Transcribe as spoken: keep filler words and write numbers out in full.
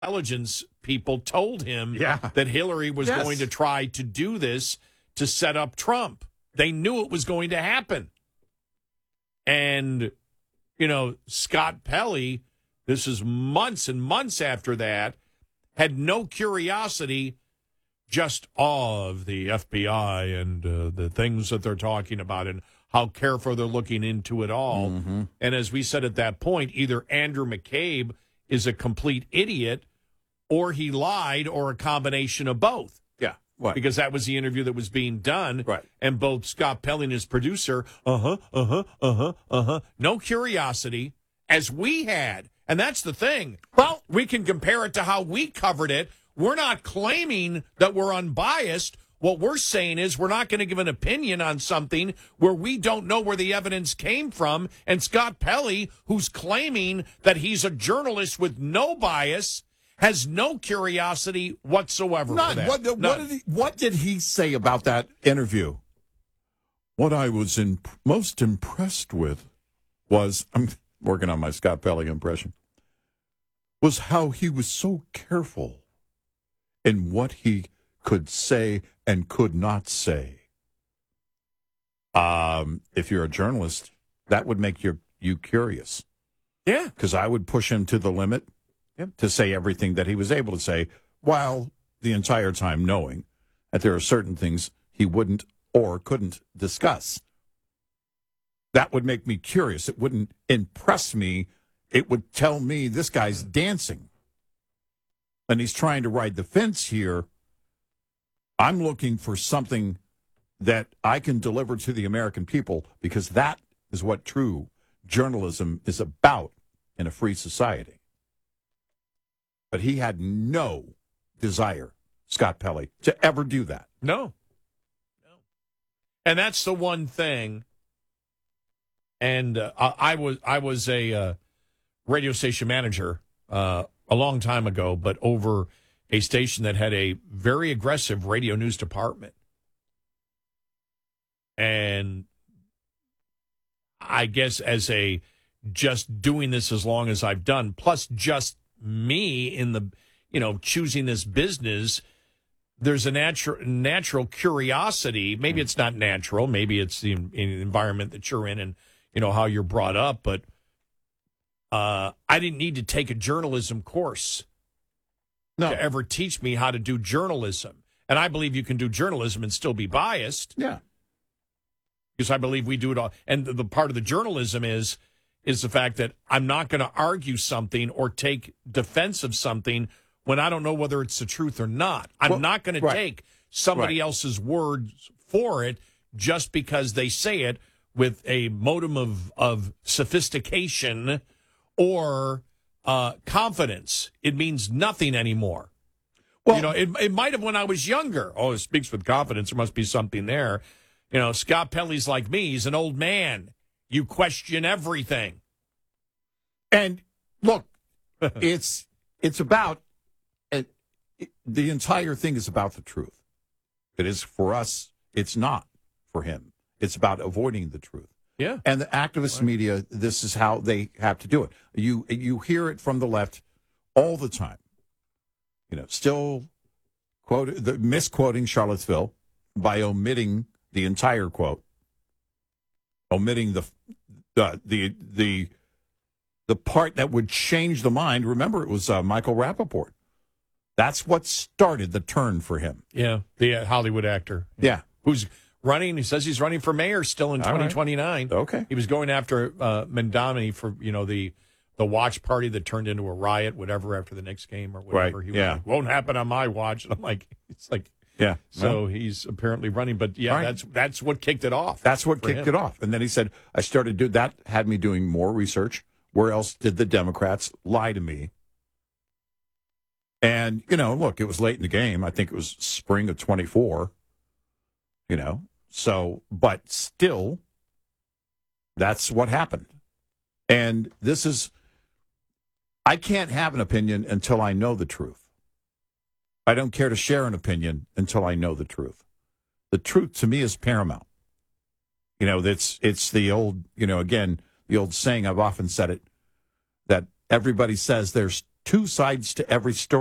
intelligence people told him Yeah. that Hillary was Yes. going to try to do this to set up Trump. They knew it was going to happen. And, you know, Scott Pelley, this is months and months after that, had no curiosity, just awe of the F B I and uh, the things that they're talking about and how careful they're looking into it all. Mm-hmm. And as we said at that point, either Andrew McCabe is a complete idiot or he lied or a combination of both. Yeah. What? Because that was the interview that was being done. Right. And both Scott Pelley and his producer, uh-huh, uh-huh, uh-huh, uh-huh. No curiosity, as we had. And that's the thing. Well, we can compare it to how we covered it. We're not claiming that we're unbiased. What we're saying is we're not going to give an opinion on something where we don't know where the evidence came from. And Scott Pelley, who's claiming that he's a journalist with no bias, has no curiosity whatsoever. None. For that. What, what, None. did he, what did he say about that interview? What I was in, most impressed with was, I'm working on my Scott Pelley impression, was how he was so careful in what he could say and could not say. Um, if you're a journalist, that would make you, you curious. Yeah. Because I would push him to the limit to say everything that he was able to say, while the entire time knowing that there are certain things he wouldn't or couldn't discuss. That would make me curious. It wouldn't impress me. It would tell me this guy's dancing. And he's trying to ride the fence here. I'm looking for something that I can deliver to the American people, because that is what true journalism is about in a free society. But he had no desire, Scott Pelley, to ever do that. No. No. And that's the one thing. And uh, I, I was I was a uh, radio station manager uh, a long time ago, but over a station that had a very aggressive radio news department. And I guess as a just doing this as long as I've done, plus just me in the, you know, choosing this business, there's a natural natural curiosity. Maybe it's not natural. Maybe it's the in, in environment that you're in and, you know, how you're brought up. But uh, I didn't need to take a journalism course No. to ever teach me how to do journalism. And I believe you can do journalism and still be biased. Yeah. Because I believe we do it all. And the, the part of the journalism is is the fact that I'm not going to argue something or take defense of something when I don't know whether it's the truth or not. I'm Well, not going to right. take somebody Right. else's words for it just because they say it with a modicum of, of sophistication or uh, confidence. It means nothing anymore. Well, you know, it, it might have when I was younger. Oh, it speaks with confidence. There must be something there. You know, Scott Pelley's like me. He's an old man. You question everything. and look, it's it's about it, it, the entire thing is about the truth. It is for us. It's not for him. It's about avoiding the truth. Yeah. And the activist Right. media, this is how they have to do it. You you hear it from the left all the time. You know, still quote the misquoting Charlottesville by omitting the entire quote, omitting the uh, the the the part that would change the mind. Remember, it was uh, Michael Rappaport. That's what started the turn for him. Yeah. The uh, Hollywood actor. Yeah. Who's running. He says he's running for mayor still in All right. twenty twenty-nine. Okay. He was going after uh, Mendami for, you know, the the watch party that turned into a riot, whatever, after the next game or whatever. Right, He yeah. was like, won't happen on my watch. And I'm like, it's like, Yeah. so he's apparently running. But, yeah, All right. that's that's what kicked it off. That's what for kicked him. it off. And then he said, I started do that had me doing more research. Where else did the Democrats lie to me? And, you know, look, it was late in the game. I think it was spring of twenty-four, you know. So, but still, that's what happened. And this is, I can't have an opinion until I know the truth. I don't care to share an opinion until I know the truth. The truth to me is paramount. You know, it's it's the old, you know, again, the old saying, I've often said it, that everybody says there's two sides to every story.